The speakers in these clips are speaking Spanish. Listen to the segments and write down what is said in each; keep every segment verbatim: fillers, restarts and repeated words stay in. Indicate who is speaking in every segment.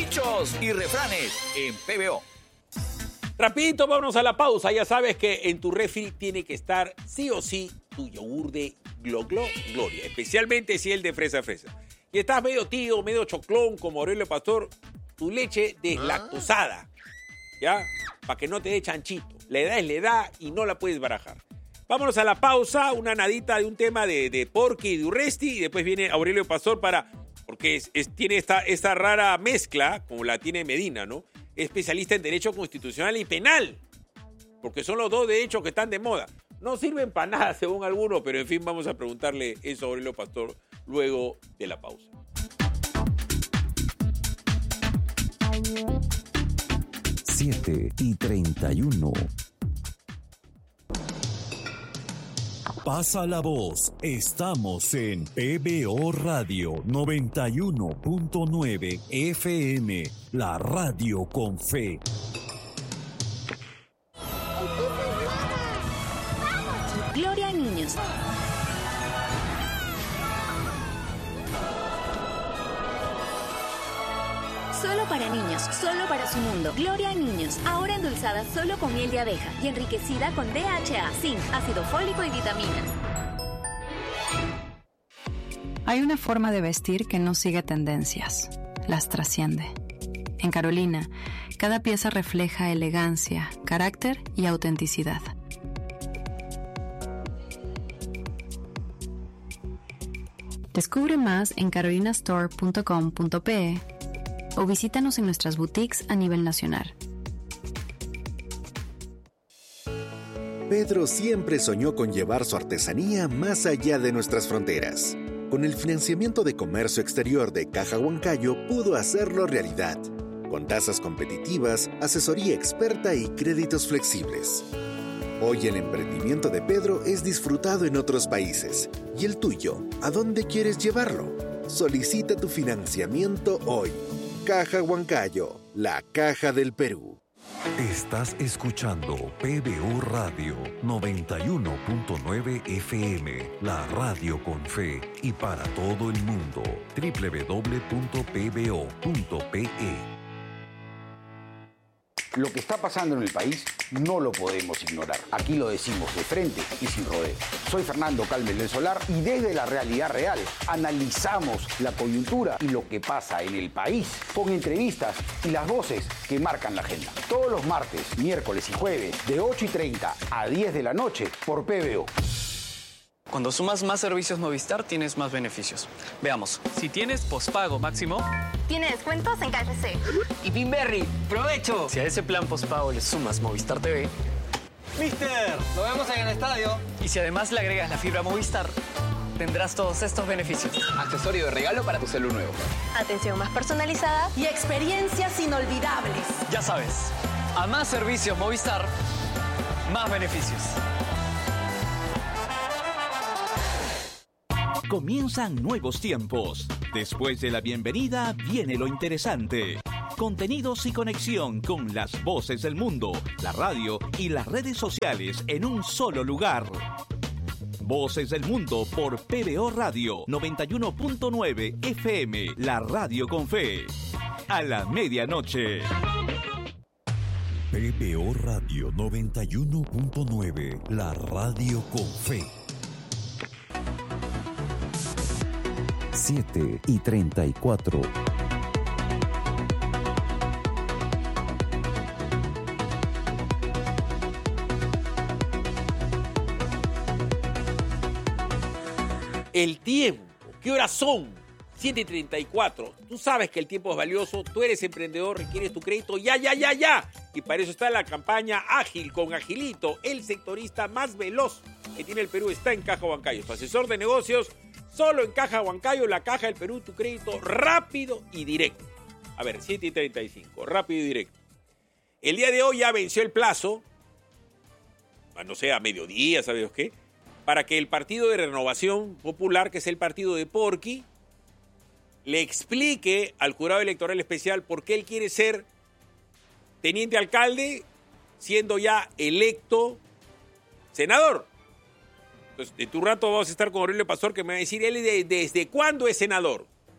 Speaker 1: dichos y refranes en P B O.
Speaker 2: Rapidito, vámonos a la pausa. Ya sabes que en tu refri tiene que estar sí o sí tu yogur de Glo Glo Gloria, especialmente si el de fresa fresa. Y estás medio tío, medio choclón como Aurelio Pastor, tu leche deslactosada, ¿ya? Para que no te dé chanchito. La edad es la edad y no la puedes barajar. Vámonos a la pausa, una nadita de un tema de, de Porky y de Urresti, y después viene Aurelio Pastor para... porque es, es, tiene esta, esta rara mezcla, como la tiene Medina, ¿no? Especialista en Derecho Constitucional y Penal, porque son los dos derechos que están de moda. No sirven para nada, según algunos, pero en fin, vamos a preguntarle eso a Aurelio Pastor luego de la pausa.
Speaker 3: siete y treinta y uno. Pasa la voz. Estamos en P B O Radio noventa y uno punto nueve F M, la radio con fe.
Speaker 4: Gloria a niños. Solo para niños, solo para su mundo. Gloria a niños, ahora endulzada solo con miel de abeja y enriquecida con D H A, zinc, ácido fólico y vitaminas.
Speaker 5: Hay una forma de vestir que no sigue tendencias, las trasciende. En Carolina, cada pieza refleja elegancia, carácter y autenticidad. Descubre más en carolina store punto com punto pe o visítanos en nuestras boutiques a nivel nacional.
Speaker 6: Pedro siempre soñó con llevar su artesanía más allá de nuestras fronteras. Con el financiamiento de comercio exterior de Caja Huancayo pudo hacerlo realidad, con tasas competitivas, asesoría experta y créditos flexibles. Hoy el emprendimiento de Pedro es disfrutado en otros países. ¿Y el tuyo? ¿A dónde quieres llevarlo? Solicita tu financiamiento hoy. Caja Huancayo, la caja del Perú.
Speaker 3: Estás escuchando P B O Radio noventa y uno punto nueve F M, la radio con fe y para todo el mundo. doble u doble u doble u punto p b o punto p e.
Speaker 7: Lo que está pasando en el país no lo podemos ignorar. Aquí lo decimos de frente y sin rodeos. Soy Fernando Calmes del Solar y desde la realidad real analizamos la coyuntura y lo que pasa en el país con entrevistas y las voces que marcan la agenda. Todos los martes, miércoles y jueves de ocho y treinta a diez de la noche por P B O.
Speaker 8: Cuando sumas más servicios Movistar, tienes más beneficios. Veamos, si tienes pospago máximo...
Speaker 9: Tiene descuentos en K F C.
Speaker 8: Y Pinberry, ¡provecho! Si a ese plan pospago le sumas Movistar T V...
Speaker 10: ¡Mister! ¡Nos vemos en el estadio!
Speaker 8: Y si además le agregas la fibra Movistar, tendrás todos estos beneficios.
Speaker 1: Accesorio de regalo para tu celu nuevo.
Speaker 9: Atención más personalizada
Speaker 11: y experiencias inolvidables.
Speaker 8: Ya sabes, a más servicios Movistar, más beneficios.
Speaker 12: Comienzan nuevos tiempos. Después de la bienvenida viene lo interesante. Contenidos y conexión con las voces del mundo, la radio y las redes sociales en un solo lugar. Voces del Mundo por P B O Radio noventa y uno punto nueve F M, la radio con fe. A la medianoche.
Speaker 3: P B O Radio noventa y uno punto nueve, la radio con fe. siete y treinta y cuatro.
Speaker 2: El tiempo, ¿qué horas son? siete y treinta y cuatro. Tú sabes que el tiempo es valioso, tú eres emprendedor, requieres tu crédito, ya, ya, ya, ya. Y para eso está la campaña Ágil con Agilito, el sectorista más veloz que tiene el Perú, está en Caja Huancayo. Tu asesor de negocios, solo en Caja Huancayo, la Caja del Perú, tu crédito rápido y directo. A ver, siete y treinta y cinco, rápido y directo. El día de hoy ya venció el plazo, no sé, a mediodía, ¿sabes qué? Para que el Partido de Renovación Popular, que es el partido de Porky, le explique al jurado electoral especial por qué él quiere ser teniente alcalde, siendo ya electo senador. Entonces, de tu rato vamos a estar con Aurelio Pastor, que me va a decir, él de, desde cuándo es senador.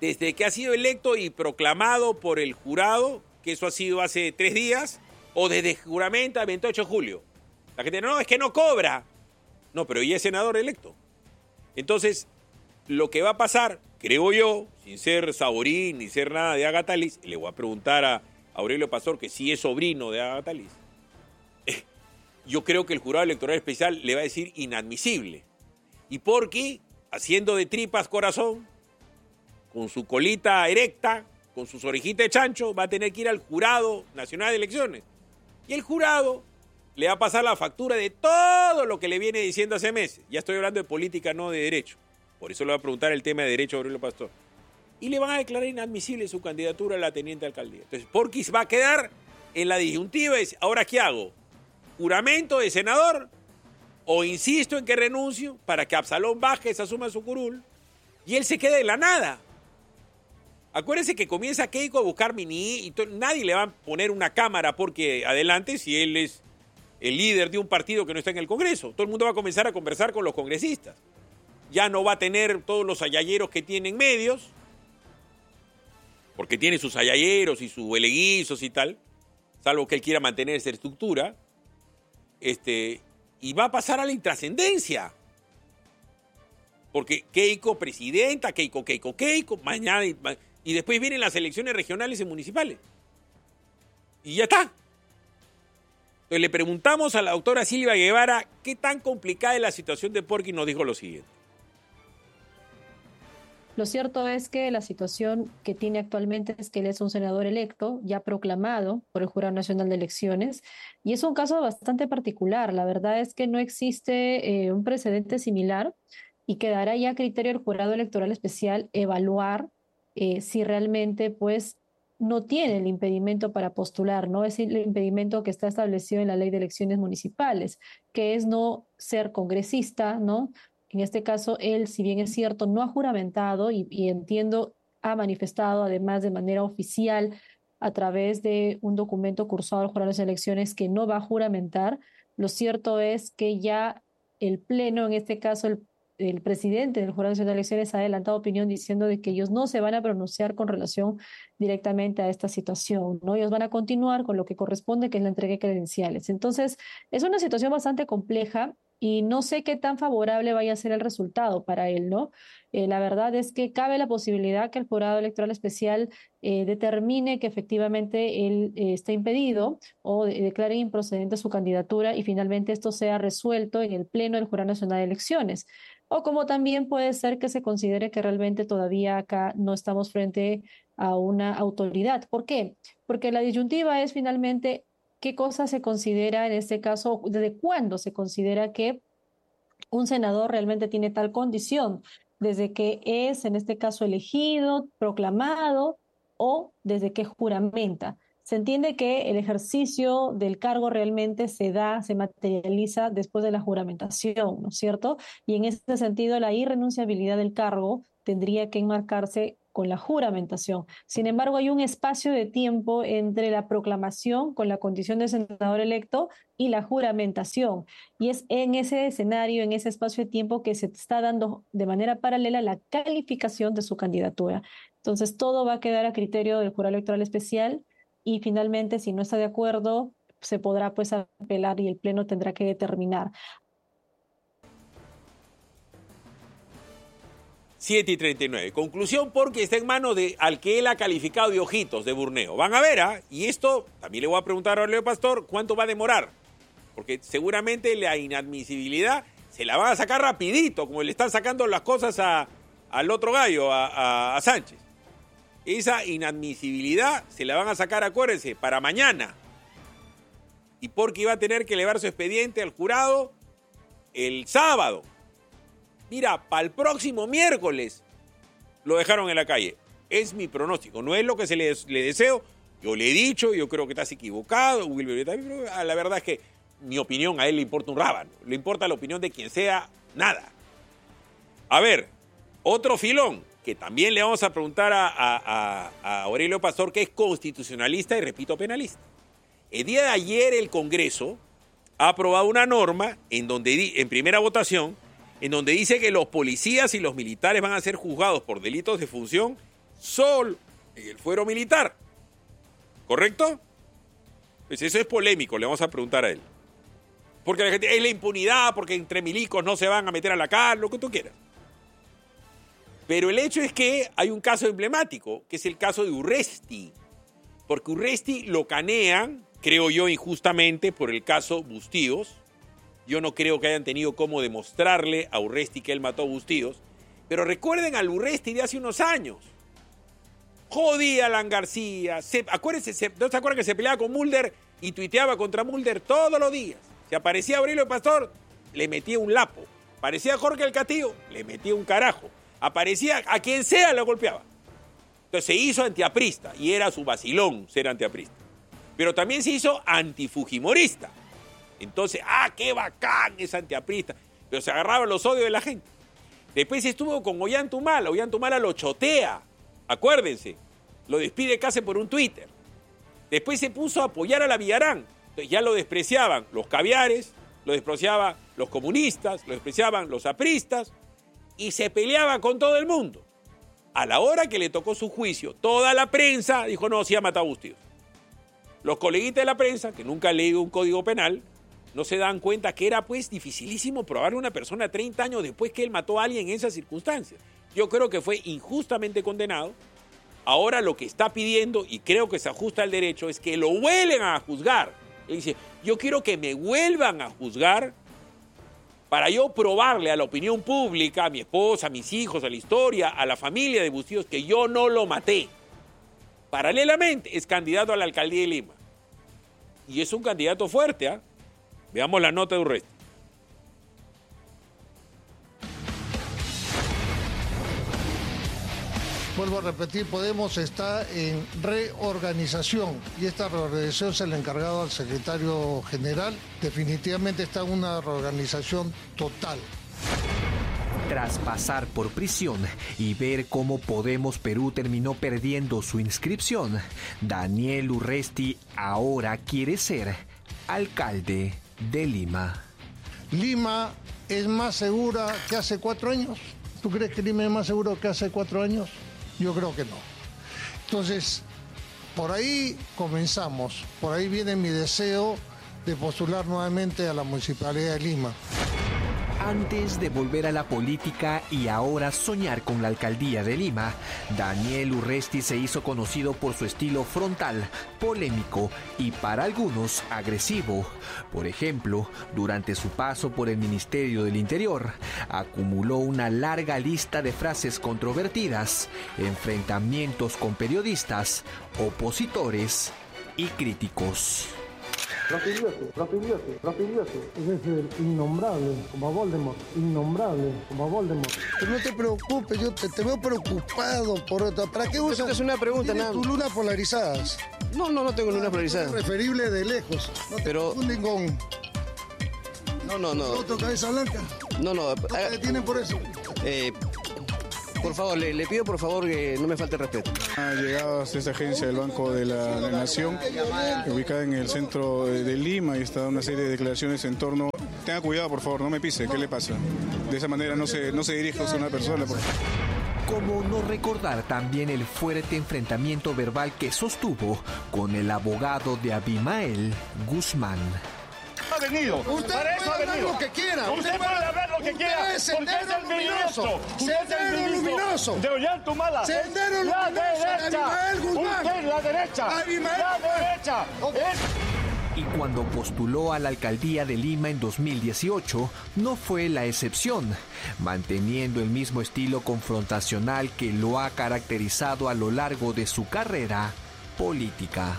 Speaker 2: desde que ha sido electo y proclamado por el jurado, que eso ha sido hace tres días, o desde juramento el veintiocho de julio. La gente, no, es que no cobra. No, pero ya es senador electo. Entonces, lo que va a pasar, creo yo, sin ser Saborín ni ser nada de Agatha Liz, le voy a preguntar a Aurelio Pastor, que sí es sobrino de Agatha Liz, eh, yo creo que el jurado electoral especial le va a decir inadmisible. Y porque, haciendo de tripas corazón, con su colita erecta, con sus orejitas de chancho, va a tener que ir al Jurado Nacional de Elecciones. Y el jurado le va a pasar la factura de todo lo que le viene diciendo hace meses. Ya estoy hablando de política, no de derecho. Por eso le voy a preguntar el tema de derecho a Aurelio Pastor. Y le van a declarar inadmisible su candidatura a la teniente alcaldía. Entonces, Porquis va a quedar en la disyuntiva y dice, ¿ahora qué hago? ¿Juramento de senador? ¿O insisto en que renuncio para que Absalón Vázquez asuma su curul y él se quede en la nada? Acuérdense que comienza Keiko a buscar mini y to- nadie le va a poner una cámara porque adelante si él es el líder de un partido que no está en el Congreso. Todo el mundo va a comenzar a conversar con los congresistas. Ya no va a tener todos los ayayeros que tienen medios, porque tiene sus ayayeros y sus eleguizos y tal, salvo que él quiera mantener esa estructura, este, y va a pasar a la intrascendencia. Porque Keiko presidenta, Keiko, Keiko, Keiko, mañana, y, y después vienen las elecciones regionales y municipales. Y ya está. Entonces le preguntamos a la doctora Silvia Guevara qué tan complicada es la situación de Porquis y nos dijo lo siguiente.
Speaker 13: Lo cierto es que la situación que tiene actualmente es que él es un senador electo, ya proclamado por el Jurado Nacional de Elecciones, y es un caso bastante particular. La verdad es que no existe eh, un precedente similar y quedará ya a criterio del Jurado Electoral Especial evaluar eh, si realmente pues no tiene el impedimento para postular, ¿no? Es el impedimento que está establecido en la Ley de Elecciones Municipales, que es no ser congresista, ¿no? En este caso, él, si bien es cierto, no ha juramentado y, y entiendo, ha manifestado además de manera oficial a través de un documento cursado al Jurado de las Elecciones que no va a juramentar. Lo cierto es que ya el Pleno, en este caso el, el presidente del Jurado Nacional de Elecciones, ha adelantado opinión diciendo de que ellos no se van a pronunciar con relación directamente a esta situación, ¿no? Ellos van a continuar con lo que corresponde, que es la entrega de credenciales. Entonces, es una situación bastante compleja y no sé qué tan favorable vaya a ser el resultado para él, ¿no? Eh, la verdad es que cabe la posibilidad que el Jurado Electoral Especial eh, determine que efectivamente él eh, está impedido o de, declare improcedente su candidatura y finalmente esto sea resuelto en el Pleno del Jurado Nacional de Elecciones. O como también puede ser que se considere que realmente todavía acá no estamos frente a una autoridad. ¿Por qué? Porque la disyuntiva es finalmente qué cosa se considera en este caso, desde cuándo se considera que un senador realmente tiene tal condición, desde que es en este caso elegido, proclamado o desde que juramenta. Se entiende que el ejercicio del cargo realmente se da, se materializa después de la juramentación, ¿no es cierto? Y en ese sentido la irrenunciabilidad del cargo tendría que enmarcarse con la juramentación. Sin embargo, hay un espacio de tiempo entre la proclamación con la condición de senador electo y la juramentación. Y es en ese escenario, en ese espacio de tiempo que se está dando de manera paralela la calificación de su candidatura. Entonces, todo va a quedar a criterio del Jurado Electoral Especial y finalmente, si no está de acuerdo, se podrá pues apelar y el Pleno tendrá que determinar.
Speaker 2: siete y treinta y nueve. Conclusión, porque está en manos de al que él ha calificado de ojitos de Burneo. Van a ver, ¿ah? ¿eh? Y esto, también le voy a preguntar a Aurelio Pastor, ¿cuánto va a demorar? Porque seguramente la inadmisibilidad se la van a sacar rapidito, como le están sacando las cosas a, al otro gallo, a, a, a Sánchez. Esa inadmisibilidad se la van a sacar, acuérdense, para mañana. Y porque iba a tener que elevar su expediente al jurado el sábado. Mira, para el próximo miércoles lo dejaron en la calle. Es mi pronóstico, no es lo que se le, le deseo. Yo le he dicho, yo creo que estás equivocado, Wilber, pero la verdad es que mi opinión a él le importa un rábano. Le importa la opinión de quien sea, nada. A ver, otro filón que también le vamos a preguntar a, a, a, a Aurelio Pastor, que es constitucionalista y, repito, penalista. El día de ayer el Congreso ha aprobado una norma en donde, en primera votación, en donde dice que los policías y los militares van a ser juzgados por delitos de función solo en el fuero militar. ¿Correcto? Pues eso es polémico, le vamos a preguntar a él. Porque la gente, es la impunidad, porque entre milicos no se van a meter a la cárcel, lo que tú quieras. Pero el hecho es que hay un caso emblemático, que es el caso de Urresti. Porque Urresti lo canean, creo yo, injustamente por el caso Bustíos. Yo no creo que hayan tenido cómo demostrarle a Urresti que él mató a Bustíos. Pero recuerden al Urresti de hace unos años. Jodía a Alan García. Se, acuérdense, se, ¿no se acuerdan que se peleaba con Mulder y tuiteaba contra Mulder todos los días? Si aparecía Aurelio Pastor, le metía un lapo. Aparecía Jorge el Castillo, le metía un carajo. Aparecía a quien sea, lo golpeaba. Entonces se hizo antiaprista y era su vacilón ser antiaprista. Pero también se hizo antifujimorista. Entonces, ah, qué bacán es antiaprista. Pero se agarraban los odios de la gente. Después estuvo con Ollantumala. Ollantumala lo chotea. Acuérdense. Lo despide casi por un Twitter. Después se puso a apoyar a la Villarán. Entonces ya lo despreciaban los caviares, lo despreciaban los comunistas, lo despreciaban los apristas y se peleaba con todo el mundo. A la hora que le tocó su juicio, toda la prensa dijo, no, sí ha matado a Bustíos. Los coleguitas de la prensa, que nunca han leído un código penal, no se dan cuenta que era pues dificilísimo probarle a una persona treinta años después que él mató a alguien en esas circunstancias. Yo creo que fue injustamente condenado. Ahora lo que está pidiendo, y creo que se ajusta al derecho, es que lo vuelvan a juzgar. Él dice, yo quiero que me vuelvan a juzgar para yo probarle a la opinión pública, a mi esposa, a mis hijos, a la historia, a la familia de Bustíos, que yo no lo maté. Paralelamente, es candidato a la alcaldía de Lima. Y es un candidato fuerte, ¿ah? ¿eh? Veamos la nota de Urresti.
Speaker 14: Vuelvo a repetir, Podemos está en reorganización y esta reorganización se le ha encargado al secretario general. Definitivamente está en una reorganización total.
Speaker 15: Tras pasar por prisión y ver cómo Podemos Perú terminó perdiendo su inscripción, Daniel Urresti ahora quiere ser alcalde de Lima.
Speaker 14: ¿Lima es más segura que hace cuatro años? ¿Tú crees que Lima es más seguro que hace cuatro años? Yo creo que no. Entonces, por ahí comenzamos. Por ahí viene mi deseo de postular nuevamente a la Municipalidad de Lima.
Speaker 15: Antes de volver a la política y ahora soñar con la alcaldía de Lima, Daniel Urresti se hizo conocido por su estilo frontal, polémico y para algunos agresivo. Por ejemplo, durante su paso por el Ministerio del Interior, acumuló una larga lista de frases controvertidas, enfrentamientos con periodistas, opositores y críticos.
Speaker 16: Profiliote, profiliote, profiliote. Es el innombrable, como Voldemort, innombrable, como Voldemort.
Speaker 14: Pero no te preocupes, yo te, te veo preocupado por otra. ¿Para qué usas?
Speaker 10: Es una pregunta, nada.
Speaker 14: ¿Tus lunas polarizadas?
Speaker 10: No, no, no tengo lunas polarizadas.
Speaker 14: Es preferible de lejos. No te
Speaker 10: Pero...
Speaker 14: confunden con...
Speaker 10: No, no, no.
Speaker 14: ¿Otro cabeza blanca?
Speaker 10: No, no.
Speaker 14: ¿No te detienen por eso?
Speaker 10: Eh... Por favor, le, le pido por favor que no me falte respeto.
Speaker 17: Ha llegado hasta esta agencia del Banco de la, la Nación, ubicada en el centro de, de Lima, y está una serie de declaraciones en torno... Tenga cuidado, por favor, no me pise, ¿qué le pasa? De esa manera no se, no se dirige a una persona. Por favor.
Speaker 15: Cómo no recordar también el fuerte enfrentamiento verbal que sostuvo con el abogado de Abimael Guzmán.
Speaker 18: Ha venido.
Speaker 14: Usted
Speaker 18: Para eso
Speaker 14: puede
Speaker 18: ha
Speaker 14: hablar
Speaker 18: venido.
Speaker 14: lo que quiera.
Speaker 18: Usted, usted puede hablar lo que
Speaker 14: usted
Speaker 18: quiera.
Speaker 14: Es
Speaker 18: porque
Speaker 14: sendero
Speaker 18: es el
Speaker 14: luminoso.
Speaker 18: ministro. Usted es el
Speaker 14: Sendero
Speaker 18: ministro
Speaker 14: luminoso.
Speaker 18: de Ollantumala.
Speaker 14: Sendero
Speaker 18: la
Speaker 14: luminoso.
Speaker 18: Derecha.
Speaker 14: Abimael Guzmán.
Speaker 18: Usted, la derecha.
Speaker 14: Abimael
Speaker 18: la
Speaker 14: Guzmán.
Speaker 18: derecha. Es...
Speaker 15: Y cuando postuló a la alcaldía de Lima en dos mil dieciocho, no fue la excepción, manteniendo el mismo estilo confrontacional que lo ha caracterizado a lo largo de su carrera política.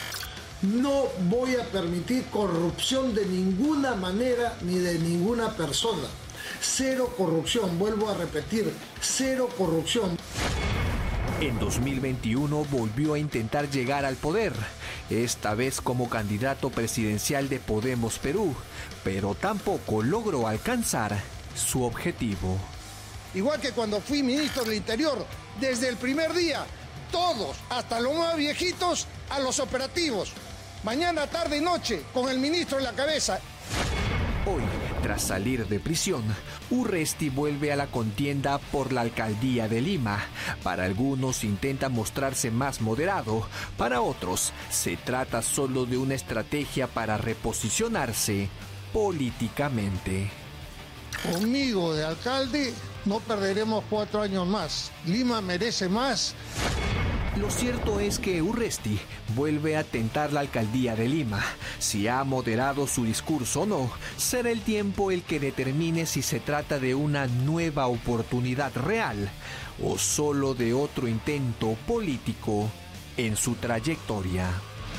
Speaker 14: No voy a permitir corrupción de ninguna manera ni de ninguna persona. Cero corrupción, vuelvo a repetir, cero corrupción.
Speaker 15: En dos mil veintiuno volvió a intentar llegar al poder, esta vez como candidato presidencial de Podemos Perú, pero tampoco logró alcanzar su objetivo.
Speaker 14: Igual que cuando fui ministro del Interior, desde el primer día, todos, hasta los más viejitos, a los operativos. Mañana, tarde y noche, con el ministro en la cabeza.
Speaker 15: Hoy, Tras salir de prisión, Urresti vuelve a la contienda por la alcaldía de Lima. Para algunos intenta mostrarse más moderado, para otros se trata solo de una estrategia para reposicionarse políticamente.
Speaker 14: Conmigo de alcalde no perderemos cuatro años más. Lima merece más.
Speaker 15: Lo cierto es que Urresti vuelve a tentar la alcaldía de Lima. Si ha moderado su discurso o no, será el tiempo el que determine si se trata de una nueva oportunidad real o solo de otro intento político en su trayectoria.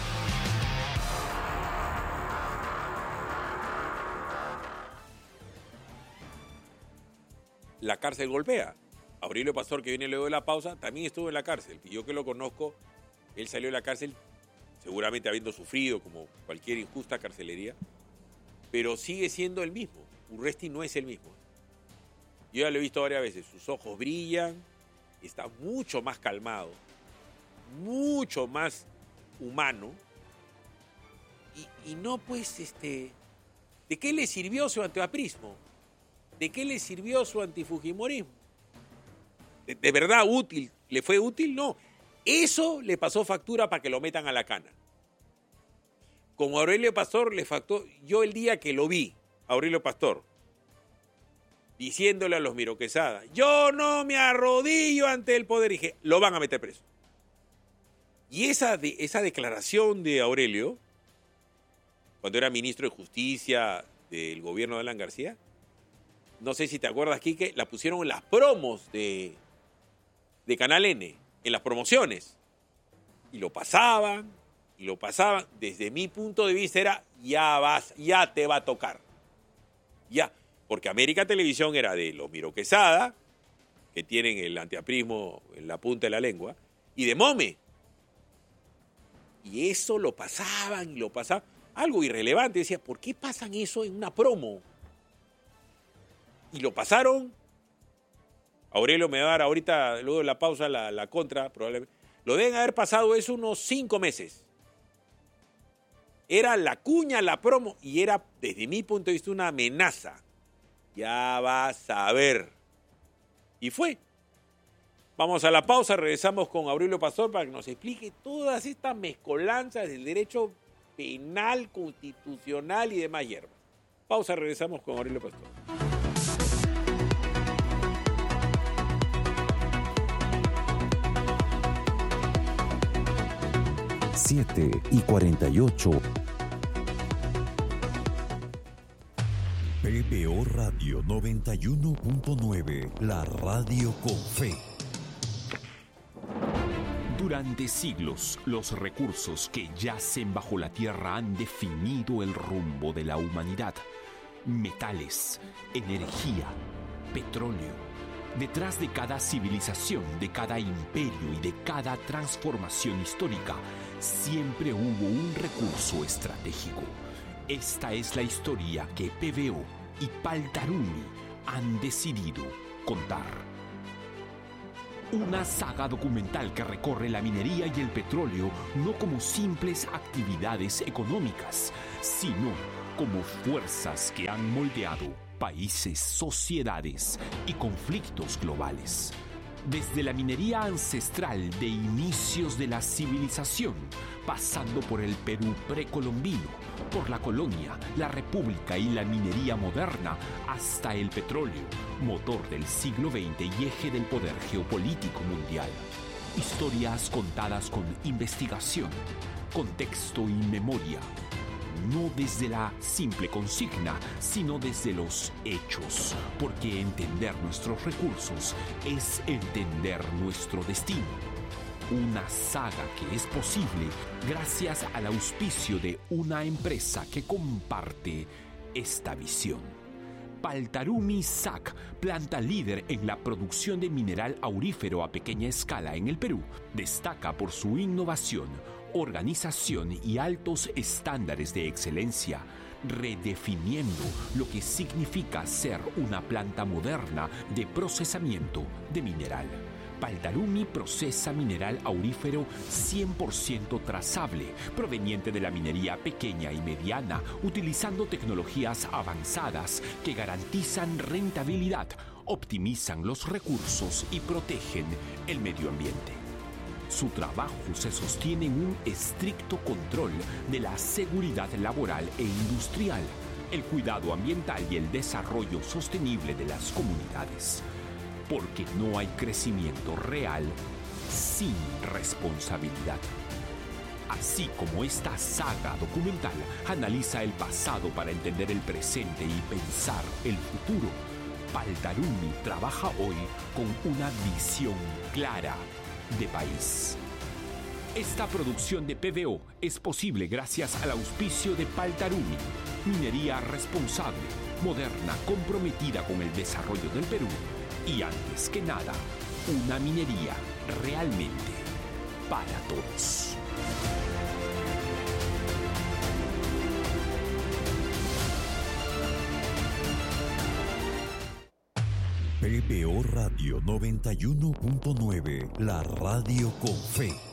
Speaker 2: La cárcel golpea. Aurelio Pastor, que viene luego de la pausa, también estuvo en la cárcel. Y yo que lo conozco, él salió de la cárcel seguramente habiendo sufrido como cualquier injusta carcelería, pero sigue siendo el mismo. Urresti no es el mismo. Yo ya lo he visto varias veces. Sus ojos brillan, está mucho más calmado, mucho más humano. Y, y no, pues, este, ¿de qué le sirvió su antiaprismo? ¿De qué le sirvió su antifujimorismo? ¿De, de verdad útil? ¿Le fue útil? No. Eso le pasó factura para que lo metan a la cana. Con Aurelio Pastor le factó, yo el día que lo vi, Aurelio Pastor, diciéndole a los Miro Quesada, yo no me arrodillo ante el poder, y dije, lo van a meter preso. Y esa, de, esa declaración de Aurelio, cuando era ministro de Justicia del gobierno de Alan García, no sé si te acuerdas, Quique, la pusieron en las promos de, de Canal N, en las promociones. Y lo pasaban, y lo pasaban. Desde mi punto de vista era, ya vas, ya te va a tocar. Ya. Porque América Televisión era de los Miro Quesada, que tienen el antiaprismo en la punta de la lengua, y de Mome. Y eso lo pasaban, y lo pasaban. Algo irrelevante. Decía, ¿por qué pasan eso en una promo? Y lo pasaron. Aurelio me va a dar ahorita, luego de la pausa, la, la contra, probablemente. Lo deben haber pasado eso unos cinco meses. Era la cuña, la promo, y era, desde mi punto de vista, una amenaza. Ya vas a ver. Y fue. Vamos a la pausa, regresamos con Aurelio Pastor para que nos explique todas estas mezcolanzas del derecho penal, constitucional y demás hierbas. Pausa, regresamos con Aurelio Pastor.
Speaker 3: siete y cuarenta y ocho. P B O Radio noventa y uno punto nueve, la radio con fe.
Speaker 12: Durante siglos, los recursos que yacen bajo la tierra han definido el rumbo de la humanidad. Metales, energía, petróleo. Detrás de cada civilización, de cada imperio y de cada transformación histórica, siempre hubo un recurso estratégico. Esta es la historia que P B O y Paltarumi han decidido contar. Una saga documental que recorre la minería y el petróleo no como simples actividades económicas, sino como fuerzas que han moldeado países, sociedades y conflictos globales. Desde la minería ancestral de inicios de la civilización, pasando por el Perú precolombino, por la colonia, la república y la minería moderna, hasta el petróleo, motor del siglo veinte y eje del poder geopolítico mundial. Historias contadas con investigación, contexto y memoria. No desde la simple consigna, sino desde los hechos, porque entender nuestros recursos es entender nuestro destino. Una saga que es posible gracias al auspicio de una empresa que comparte esta visión. Paltarumi S A C, planta líder en la producción de mineral aurífero a pequeña escala en el Perú, destaca por su innovación, organización y altos estándares de excelencia, redefiniendo lo que significa ser una planta moderna de procesamiento de mineral.
Speaker 15: Paltarumi procesa mineral aurífero cien por ciento trazable, proveniente de la minería pequeña y mediana, utilizando tecnologías avanzadas que garantizan rentabilidad, optimizan los recursos y protegen el medio ambiente. Su trabajo se sostiene en un estricto control de la seguridad laboral e industrial, el cuidado ambiental y el desarrollo sostenible de las comunidades. Porque no hay crecimiento real sin responsabilidad. Así como esta saga documental analiza el pasado para entender el presente y pensar el futuro, Paltarumi trabaja hoy con una visión clara de país. Esta producción de P B O es posible gracias al auspicio de Paltarumi, minería responsable, moderna, comprometida con el desarrollo del Perú y, antes que nada, una minería realmente para todos.
Speaker 3: P B O Radio noventa y uno punto nueve, la radio con fe.